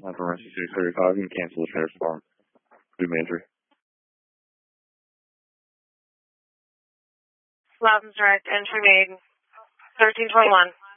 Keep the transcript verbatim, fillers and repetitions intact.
I'm from Rescue six thirty-five. You can cancel the sheriff's department. Do me injury. Loudon's direct entry made thirteen twenty-one.